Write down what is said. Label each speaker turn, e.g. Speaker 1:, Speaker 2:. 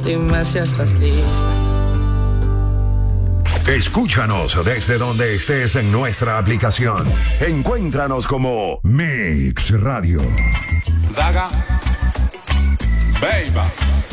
Speaker 1: Dime si estás lista.
Speaker 2: Escúchanos desde donde estés en nuestra aplicación. Encuéntranos como Mix Radio.
Speaker 3: Zaga, baby.